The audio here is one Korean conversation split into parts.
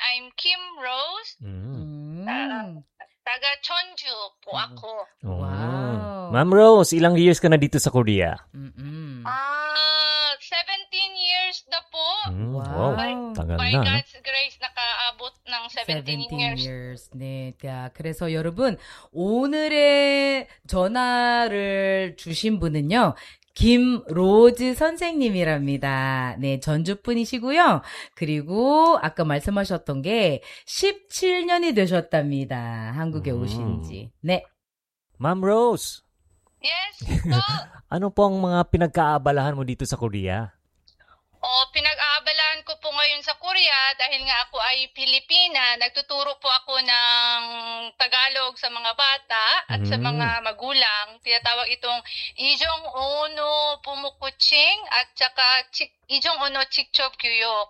I'm Kim Rose. Taga Cheonju po ako. Wow. Ma'am Rose, ilang years ka na dito sa Korea? 17 years na po. Wow. tagal By na. God's grace, nakaabot ng 17 years. 네. 그래서 여러분, 오늘의 전화를 주신 분은요. 김로즈 선생님이랍니다. 네, 전주분이시고요. 그리고 아까 말씀하셨던 게 17년이 되셨답니다. 한국에 오신 지. 네. Ma'am Rose. Yes, po. Ano po ang mga pinagkaabalahan mo dito sa Korea? Pinag-aabalahan ko po ngayon sa Korea dahil nga ako ay Pilipina. Nagtuturo po ako ng Tagalog sa mga bata at sa mga magulang. Tinatawag itong Ijong Ono Pumukuching at saka Ijong Ono Chikchop Gyuyok.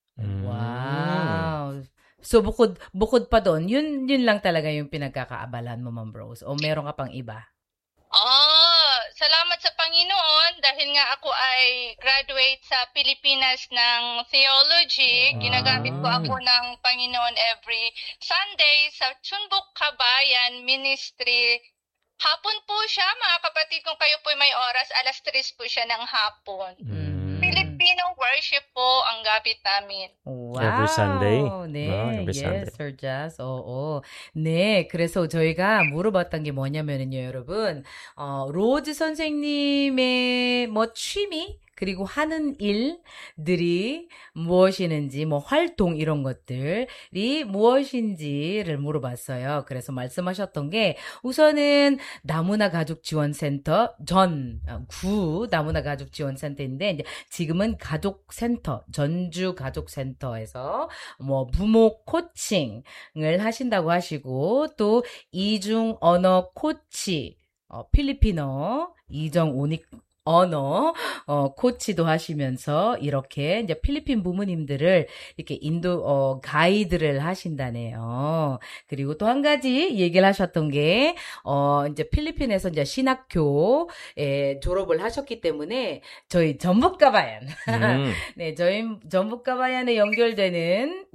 Wow. So bukod pa doon, yun lang talaga yung pinagkakaabalahan mo, Ma'am Rose? O meron ka pang iba? Salamat sa Panginoon dahil nga ako ay graduate sa Pilipinas ng theology. Ginagamit ko ako ng Panginoon every Sunday sa Chunbuk Kabayan Ministry. Hapon po siya, mga kapatid, kung kayo po may oras, 3:00 po siya ng hapon. Filipino worship po ang gamit namin. Wow. Every Sunday. 네, every Sunday. yes, Sir Jazz. 네, 그래서 저희가 물어봤던 게 뭐냐면은요, 여러분, 로즈 선생님의 취미, 그리고 하는 일들이 무엇이는지, 활동 이런 것들이 무엇인지를 물어봤어요. 그래서 말씀하셨던 게 우선은 다문화 가족 지원센터 구 다문화 가족 지원센터인데 이제 지금은 가족센터 전주 가족센터에서 부모 코칭을 하신다고 하시고 또 이중 언어 코치 필리핀어 이정 오닉 언어 코치도 하시면서 이렇게 이제 필리핀 부모님들을 이렇게 가이드를 하신다네요. 그리고 또 한 가지 얘기를 하셨던 게 이제 필리핀에서 이제 신학교에 졸업을 하셨기 때문에 저희 전북가바얀 네, 저희 전북가바얀에 연결되는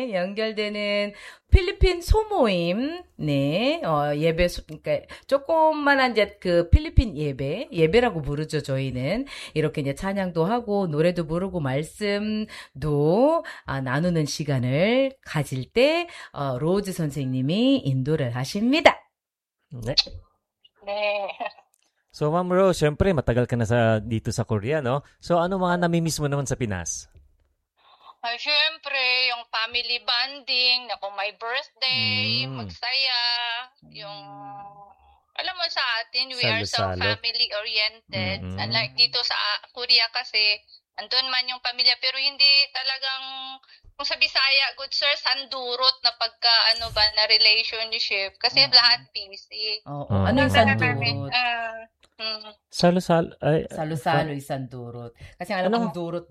필리핀 소모임, 예배, 그러니까 조그만한 이제 그 필리핀 예배라고 부르죠, 저희는. 이렇게 이제 찬양도 하고, 노래도 부르고, 말씀도 나누는 시간을 가질 때, 로즈 선생님이 인도를 하십니다. 네. 네. So, Ma'am Rose, syempre, matagal ka na dito sa Korea, no? So, ano mga namimiss mo naman sa Pinas? Siyempre, yung family bonding, na kung may birthday, magsaya, yung, alam mo sa atin, we are so family-oriented. Unlike dito sa Korea kasi, andun man yung pamilya, pero hindi talagang, kung sa Bisaya, good sir, sandurot na na relationship. Kasi lahat busy. Ano yung sandurot? Salo-salo. Salo-salo isang durot. Kasi alam mo, durot.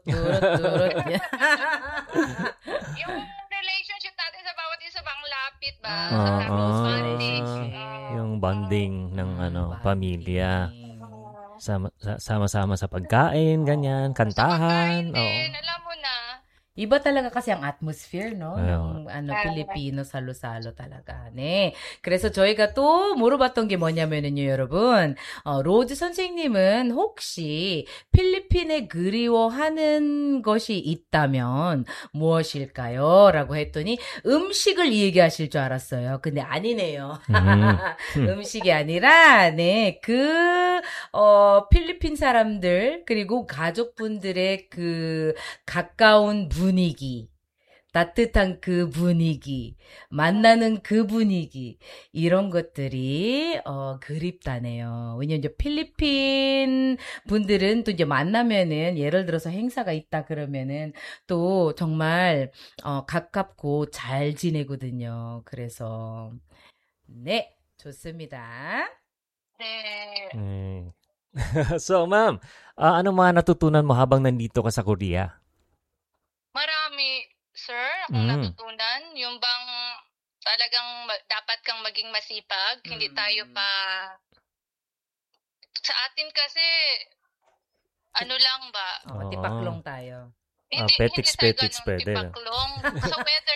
Yung relationship natin sa bawat isa bang lapit ba? Sa bonding. Yung bonding ng pamilya. Sama-sama sa pagkain, ganyan, kantahan. Alam mo na. Iba talaga kasi ang atmosphere, no? ng Pilipino salo-salo tala가. 네. 그래서 저희가 또 물어봤던 게 뭐냐면은요, 여러분. 로즈 선생님은 혹시 필리핀에 그리워하는 것이 있다면 무엇일까요? 라고 했더니 음식을 얘기하실 줄 알았어요. 근데 아니네요. 음식이 아니라, 필리핀 사람들, 그리고 가족분들의 그 가까운 분위기, 따뜻한 그 분위기, 만나는 그 분위기, 이런 것들이 그립다네요. 왜냐면 이제 필리핀 분들은 또 이제 만나면은 예를 들어서 행사가 있다 그러면은 또 정말 가깝고 잘 지내거든요. 그래서 네, 좋습니다. 네. So, ma'am, ano mga natutunan mo habang nandito ka sa Korea? Marami, sir, akong natutunan. Yung bang talagang dapat kang maging masipag. Hindi tayo pa... Sa atin kasi, lang ba? Tipaklong tayo. Hindi petiks tayo ganun pwede. tipaklong. So, better